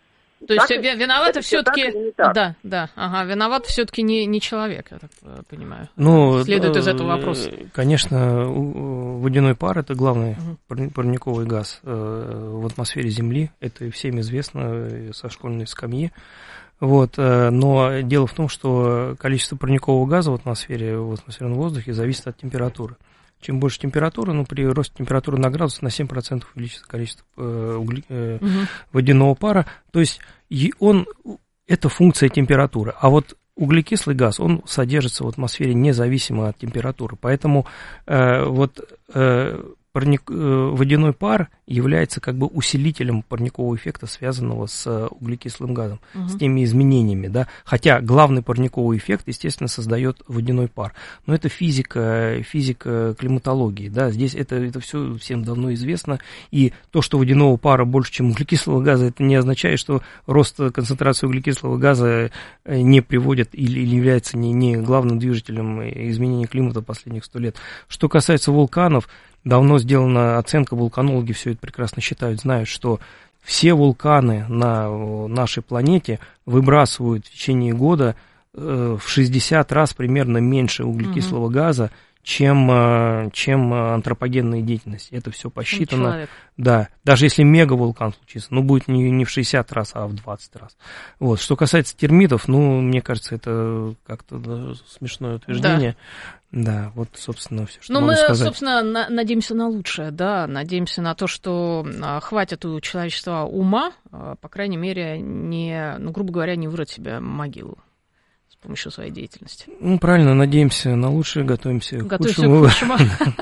То есть так, виноваты все-таки... Да, да, ага, виноват все-таки не, не человек, я так понимаю. Ну, следует из этого вопроса. Конечно, водяной пар – это главный угу. парниковый газ в атмосфере Земли. Это всем известно со школьной скамьи. Вот, но дело в том, что количество парникового газа в атмосфере, в атмосферном воздухе зависит от температуры. Чем больше температуры, ну, при росте температуры на градус на семь процентов увеличится количество э, угли, э, угу. водяного пара. То есть он, это функция температуры. А вот углекислый газ, он содержится в атмосфере независимо от температуры. Поэтому э, вот э, парник, э, водяной пар является как бы усилителем парникового эффекта, связанного с углекислым газом, угу. с теми изменениями, да. Хотя главный парниковый эффект, естественно, создает водяной пар. Но это физика, физика климатологии, да. Здесь это, это все всем давно известно. И то, что водяного пара больше, чем углекислого газа, это не означает, что рост концентрации углекислого газа не приводит или, или является не, не главным движителем изменения климата последних сто лет. Что касается вулканов, давно сделана оценка, вулканологи все это прекрасно считают, знают, что все вулканы на нашей планете выбрасывают в течение года э, в шестьдесят раз примерно меньше углекислого угу. газа, чем, чем антропогенная деятельность. Это все посчитано. Да, даже если мегавулкан случится, ну, будет не, не в шестьдесят раз, а в двадцать раз. Вот. Что касается термитов, ну, мне кажется, это как-то да, смешное утверждение. Да. Да, вот, собственно, все, что Но могу мы, сказать. собственно, на- надеемся на лучшее, да, надеемся на то, что а, хватит у человечества ума, а, по крайней мере, не, ну, грубо говоря, не вырыть себе могилу с помощью своей деятельности. Ну, правильно, надеемся на лучшее, готовимся к Готовимся худшему. к худшему.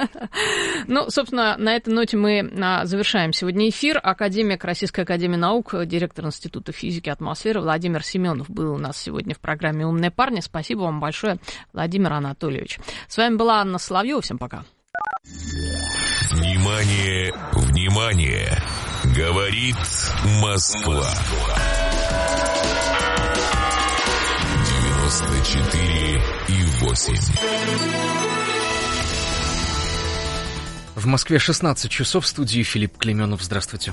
Ну, собственно, на этой ноте мы завершаем сегодня эфир. Академик Российской академии наук, директор Института физики атмосферы Владимир Семенов был у нас сегодня в программе «Умные парни». Спасибо вам большое, Владимир Анатольевич. С вами была Анна Соловьева. Всем пока. Внимание, внимание! Говорит Москва. девяносто четыре и восемь. В Москве шестнадцать часов, в студии Филипп Клейменов. Здравствуйте.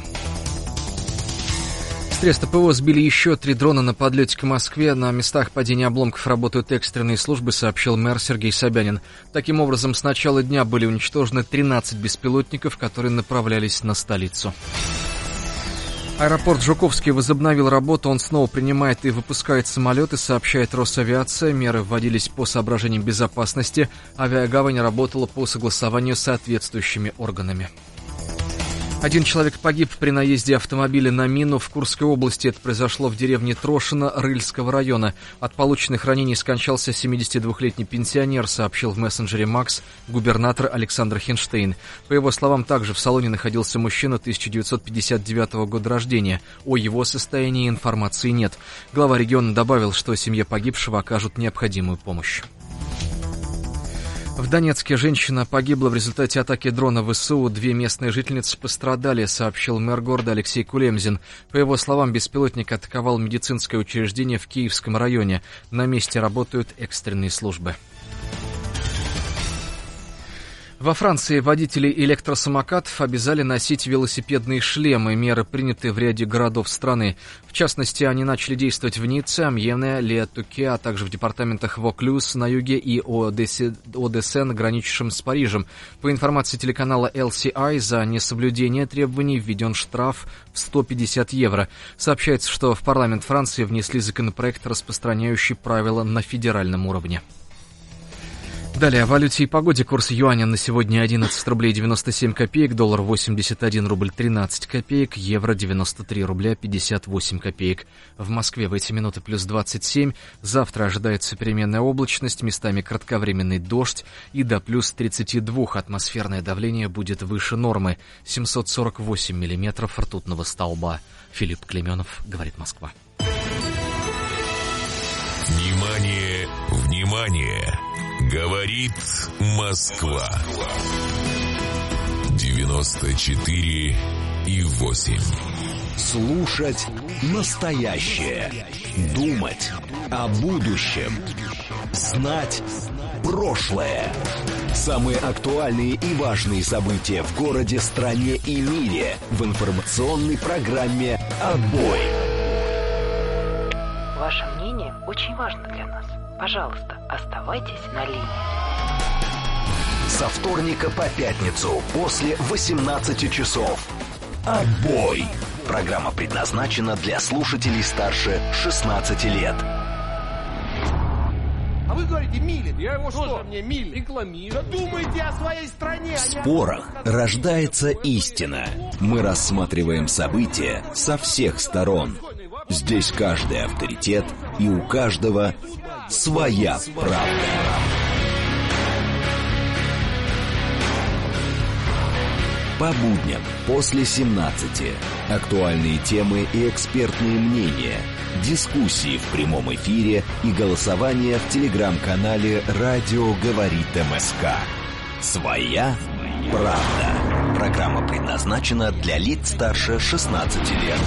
Средства ПВО сбили еще три дрона на подлете к Москве. На местах падения обломков работают экстренные службы, сообщил мэр Сергей Собянин. Таким образом, с начала дня были уничтожены тринадцать беспилотников, которые направлялись на столицу. Аэропорт Жуковский возобновил работу, он снова принимает и выпускает самолеты, сообщает Росавиация. Меры вводились по соображениям безопасности. Авиагавань работала по согласованию с соответствующими органами. Один человек погиб при наезде автомобиля на мину в Курской области. Это произошло в деревне Трошино Рыльского района. От полученных ранений скончался семидесятидвухлетний пенсионер, сообщил в мессенджере Макс губернатор Александр Хинштейн. По его словам, также в салоне находился мужчина тысяча девятьсот пятьдесят девятого года рождения. О его состоянии информации нет. Глава региона добавил, что семье погибшего окажут необходимую помощь. В Донецке женщина погибла в результате атаки дрона ВСУ. Две местные жительницы пострадали, сообщил мэр города Алексей Кулемзин. По его словам, беспилотник атаковал медицинское учреждение в Киевском районе. На месте работают экстренные службы. Во Франции водителей электросамокатов обязали носить велосипедные шлемы. Меры приняты в ряде городов страны. В частности, они начали действовать в Ницце, Амьене, Ле-Туке, а также в департаментах Воклюз на юге и Одессен, граничащем с Парижем. По информации телеканала эл си ай, за несоблюдение требований введен штраф в сто пятьдесят евро. Сообщается, что в парламент Франции внесли законопроект, распространяющий правила на федеральном уровне. Далее о валюте и погоде. Курс юаня на сегодня одиннадцать рублей девяносто семь копеек, доллар восемьдесят один рубль тринадцать копеек, евро девяносто три рубля пятьдесят восемь копеек. В Москве в эти минуты плюс двадцать семь. Завтра ожидается переменная облачность, местами кратковременный дождь и до плюс тридцать два. Атмосферное давление будет выше нормы. семьсот сорок восемь миллиметров ртутного столба. Филипп Клейменов, говорит Москва. Внимание, внимание! Говорит Москва. девяносто четыре и восемь. Слушать настоящее. Думать о будущем. Знать прошлое. Самые актуальные и важные события в городе, стране и мире в информационной программе «Отбой». Ваше мнение очень важно для нас. Пожалуйста, оставайтесь на линии. Со вторника по пятницу после восемнадцати часов. Отбой. Программа предназначена для слушателей старше шестнадцати лет. А вы говорите, Милин. Я его что? Мне Милин. Рекламирую. Да думайте о своей стране. В спорах рождается истина. Мы рассматриваем события со всех сторон. Здесь каждый авторитет, и у каждого своя правда. По будням после семнадцати. Актуальные темы и экспертные мнения. Дискуссии в прямом эфире и голосование в телеграм-канале «Радио говорит МСК». Своя правда. Программа предназначена для лиц старше шестнадцати лет.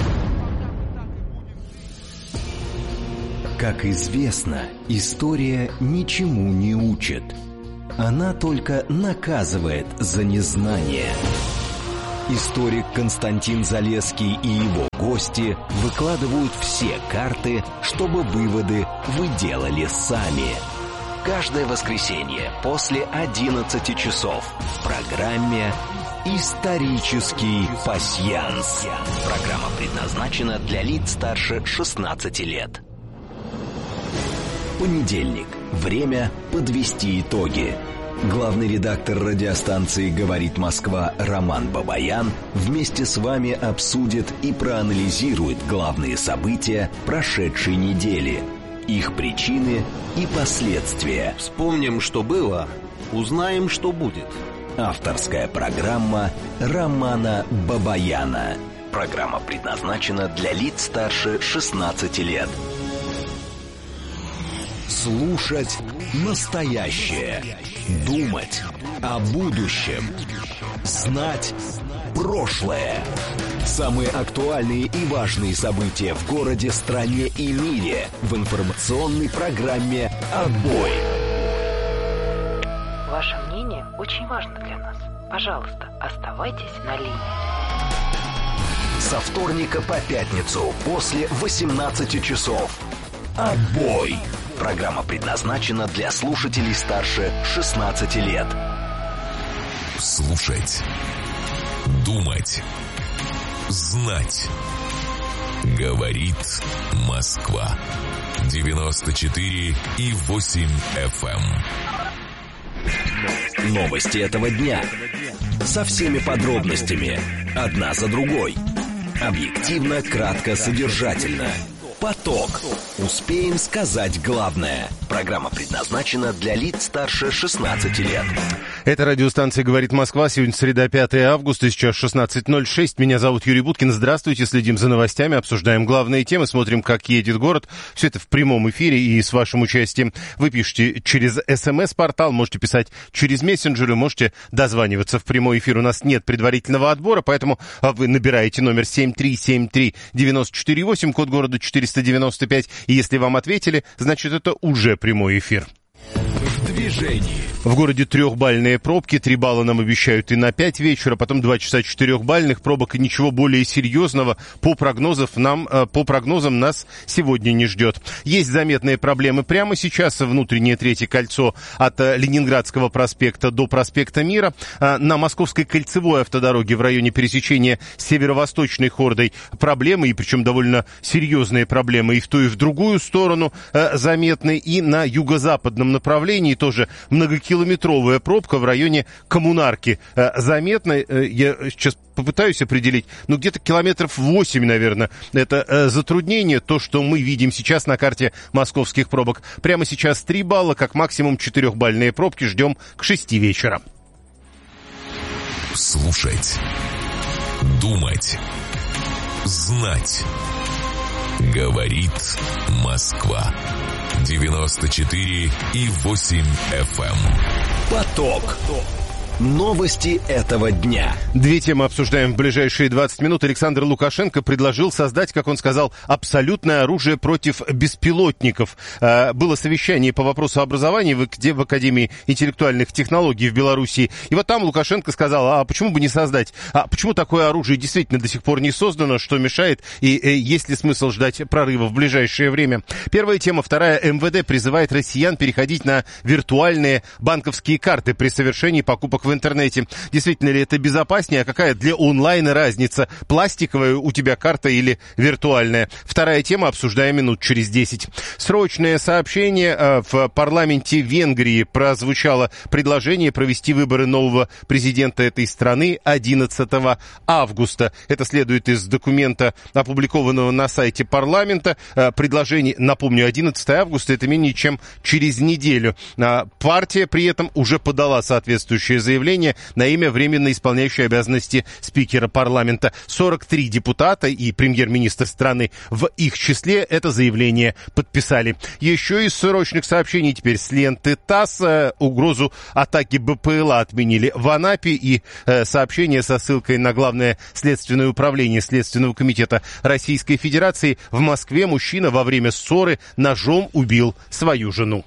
Как известно, история ничему не учит. Она только наказывает за незнание. Историк Константин Залесский и его гости выкладывают все карты, чтобы выводы вы делали сами. Каждое воскресенье после одиннадцати часов в программе «Исторический пасьянс». Программа предназначена для лиц старше шестнадцати лет. Понедельник. Время подвести итоги. Главный редактор радиостанции «Говорит Москва» Роман Бабаян вместе с вами обсудит и проанализирует главные события прошедшей недели, их причины и последствия. Вспомним, что было, узнаем, что будет. Авторская программа Романа Бабаяна. Программа предназначена для лиц старше шестнадцати лет. Слушать настоящее. Думать о будущем. Знать прошлое. Самые актуальные и важные события в городе, стране и мире в информационной программе «Отбой». Ваше мнение очень важно для нас. Пожалуйста, оставайтесь на линии. Со вторника по пятницу после восемнадцати часов. Отбой. Программа предназначена для слушателей старше шестнадцати лет. Слушать. Думать. Знать. Говорит Москва. девяносто четыре и восемь эф эм. Новости этого дня. Со всеми подробностями. Одна за другой. Объективно, кратко, содержательно. Поток. Успеем сказать главное. Программа предназначена для лиц старше шестнадцати лет. Это радиостанция «Говорит Москва». Сегодня среда, пятое августа, сейчас шестнадцать ноль шесть. Меня зовут Юрий Буткин. Здравствуйте. Следим за новостями, обсуждаем главные темы, смотрим, как едет город. Все это в прямом эфире и с вашим участием. Вы пишите через СМС-портал, можете писать через мессенджеры, можете дозваниваться в прямой эфир. У нас нет предварительного отбора, поэтому вы набираете номер семь три семь три девять четыре восемь, код города четыреста девяносто пять. И если вам ответили, значит, это уже прямой эфир. В движении. В городе трехбальные пробки, три балла нам обещают и на пять вечера, потом два часа четырехбальных пробок, и ничего более серьезного по прогнозам нам, по прогнозам нас сегодня не ждет. Есть заметные проблемы прямо сейчас. Внутреннее третье кольцо от Ленинградского проспекта до проспекта Мира. На Московской кольцевой автодороге в районе пересечения с северо-восточной хордой проблемы, и причем довольно серьезные проблемы и в ту, и в другую сторону заметны. И на юго-западном направлении тоже многокилометровая пробка в районе Коммунарки заметна. Я сейчас попытаюсь определить, ну, где-то километров восемь, наверное, это затруднение, то, что мы видим сейчас на карте московских пробок. Прямо сейчас три балла, как максимум четырехбальные пробки, ждем к шести вечера. Слушать. Думать. Знать. Говорит Москва. девяносто четыре и восемь эф эм. Поток. Новости этого дня. Две темы обсуждаем в ближайшие двадцать минут. Александр Лукашенко предложил создать, как он сказал, абсолютное оружие против беспилотников. Было совещание по вопросу образования в Академии интеллектуальных технологий в Беларуси. И вот там Лукашенко сказал, а почему бы не создать? А почему такое оружие действительно до сих пор не создано? Что мешает? И есть ли смысл ждать прорыва в ближайшее время? Первая тема. Вторая. эм вэ дэ призывает россиян переходить на виртуальные банковские карты при совершении покупок в интернете. Действительно ли это безопаснее? А какая для онлайна разница? Пластиковая у тебя карта или виртуальная? Вторая тема, обсуждаем минут через десять. Срочное сообщение. В парламенте Венгрии прозвучало предложение провести выборы нового президента этой страны одиннадцатого августа. Это следует из документа, опубликованного на сайте парламента. Предложение, напомню, одиннадцатого августа, это менее чем через неделю. Партия при этом уже подала соответствующее заявление на имя временно исполняющей обязанности спикера парламента. сорок три депутата и премьер-министр страны в их числе это заявление подписали. Еще из срочных сообщений теперь с ленты ТАСС. Угрозу атаки бэ пэ эл а отменили в Анапе. И сообщение со ссылкой на Главное следственное управление Следственного комитета Российской Федерации. В Москве мужчина во время ссоры ножом убил свою жену.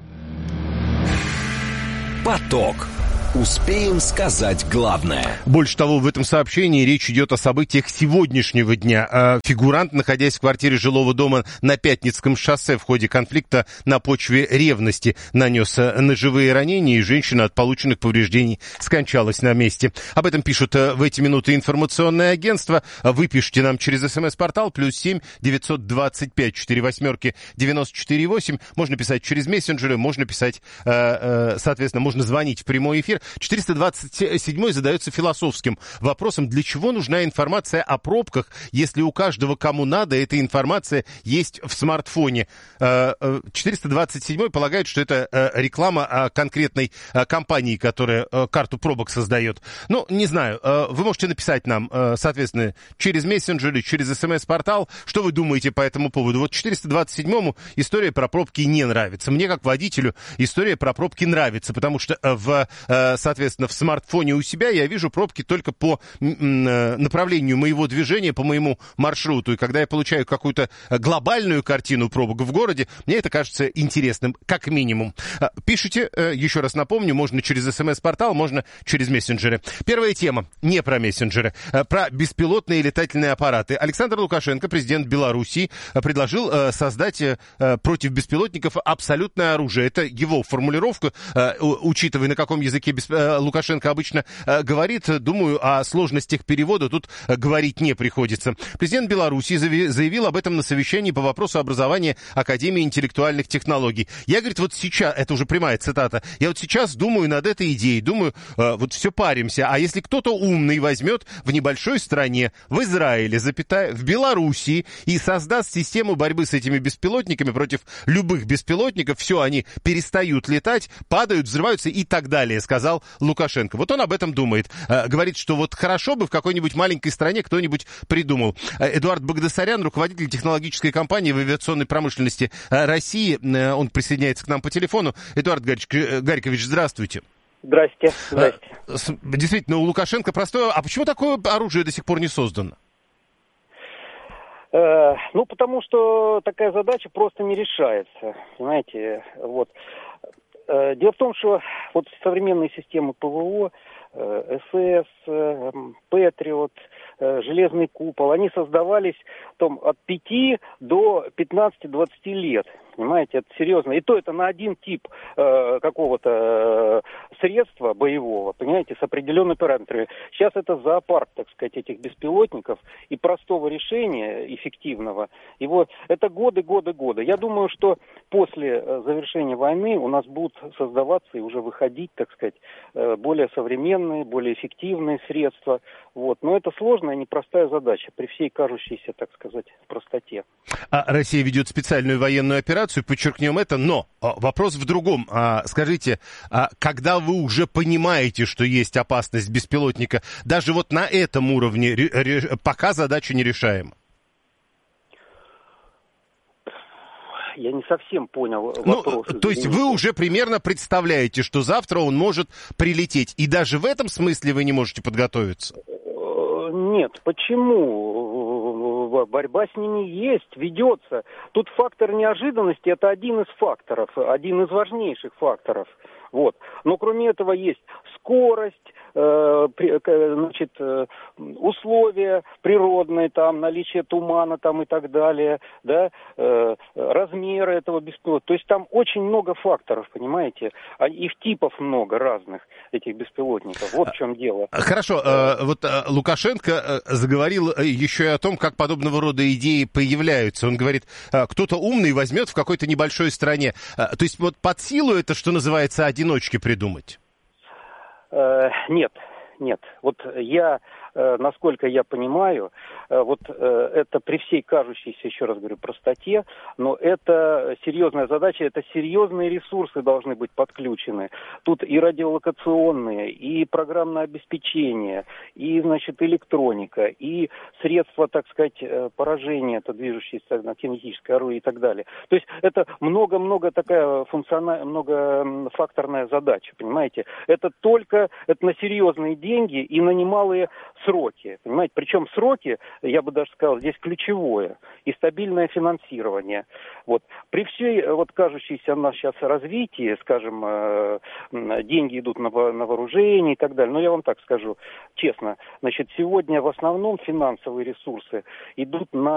Поток. Успеем сказать главное. Больше того, в этом сообщении речь идет о событиях сегодняшнего дня. Фигурант, находясь в квартире жилого дома на Пятницком шоссе в ходе конфликта на почве ревности, нанес ножевые ранения, и женщина от полученных повреждений скончалась на месте. Об этом пишут в эти минуты информационное агентство. Вы пишите нам через смс-портал плюс семь девятьсот двадцать пять четыре восьмерки девяносто четыре восемь. Можно писать через мессенджеры, можно писать, соответственно, можно звонить в прямой эфир. четыреста двадцать седьмой задается философским вопросом, для чего нужна информация о пробках, если у каждого, кому надо, эта информация есть в смартфоне. четыреста двадцать седьмой полагает, что это реклама конкретной компании, которая карту пробок создает. Ну, не знаю, вы можете написать нам, соответственно, через мессенджеры, через смс-портал, что вы думаете по этому поводу. Вот четыреста двадцать седьмому история про пробки не нравится. Мне, как водителю, история про пробки нравится, потому что в соответственно, в смартфоне у себя я вижу пробки только по направлению моего движения, по моему маршруту. И когда я получаю какую-то глобальную картину пробок в городе, мне это кажется интересным, как минимум. Пишите, еще раз напомню, можно через смс-портал, можно через мессенджеры. Первая тема, не про мессенджеры, про беспилотные летательные аппараты. Александр Лукашенко, президент Беларуси, предложил создать против беспилотников абсолютное оружие. Это его формулировка, учитывая, на каком языке Лукашенко обычно говорит, думаю, о сложностях перевода тут говорить не приходится. Президент Беларуси заявил об этом на совещании по вопросу образования Академии интеллектуальных технологий. Я, говорит, вот сейчас, это уже прямая цитата, я вот сейчас думаю над этой идеей, думаю, вот все паримся, а если кто-то умный возьмет в небольшой стране, в Израиле, запятая, в Белоруссии и создаст систему борьбы с этими беспилотниками против любых беспилотников, все, они перестают летать, падают, взрываются и так далее, сказал Лукашенко. Вот он об этом думает. Говорит, что вот хорошо бы в какой-нибудь маленькой стране кто-нибудь придумал. Эдуард Багдасарян, руководитель технологической компании в авиационной промышленности России, он присоединяется к нам по телефону. Эдуард Гарикович, здравствуйте. Здрасте. Здрасте. Действительно, у Лукашенко простое... А почему такое оружие до сих пор не создано? Э, ну, потому что такая задача просто не решается. Понимаете, вот. Дело в том, что вот современные системы ПВО, СС, Патриот, Железный купол, они создавались там, от пяти до пятнадцати-двадцати лет. Понимаете, это серьезно. И то это на один тип э, какого-то э, средства боевого, понимаете, с определенными параметрами. Сейчас это зоопарк, так сказать, этих беспилотников и простого решения, эффективного, его, это годы, годы, годы. Я думаю, что после завершения войны у нас будут создаваться и уже выходить, так сказать, э, более современные, более эффективные средства. Вот. Но это сложная, непростая задача при всей кажущейся, так сказать, простоте. А Россия ведет специальную военную операцию, подчеркнем это, но вопрос в другом. Скажите, когда вы уже понимаете, что есть опасность беспилотника, даже вот на этом уровне пока задача нерешаема? я не совсем понял ну, вопрос. То есть вы уже примерно представляете, что завтра он может прилететь, и даже в этом смысле вы не можете подготовиться? Нет, почему? Борьба с ними есть, ведется. Тут фактор неожиданности – это один из факторов, один из важнейших факторов. Вот. Но кроме этого есть скорость, э, значит, э, условия природные, там, наличие тумана там, и так далее, да, э, размеры этого беспилотника. То есть там очень много факторов, понимаете? А их типов много разных, этих беспилотников. Вот в чем дело. Хорошо. Э, вот э, Лукашенко заговорил еще и о том, как подобного рода идеи появляются. Он говорит, э, кто-то умный возьмет в какой-то небольшой стране. Э, то есть вот под силу это, что называется, одиночки придумать? Э, нет, нет. Вот я, э, насколько я понимаю, э, вот э, это при всей кажущейся, еще раз говорю, простоте, но это серьезная задача, это серьезные ресурсы должны быть подключены. Тут и радиолокационные, и программное обеспечение, и, значит, электроника, и средства, так сказать, поражения, это движущееся кинетическое оружие и так далее. То есть это много-много такая функциональная, многофакторная задача, понимаете? Это только, это на серьезные деньги и на немалые сроки, понимаете? Причем сроки, я бы даже сказал, здесь ключевое, и стабильное финансирование. Вот. При всей вот кажущейся у нас сейчас развитии, скажем, э, деньги идут на, на вооружение и так далее, но я вам так скажу честно, значит, сегодня в основном финансовые ресурсы идут на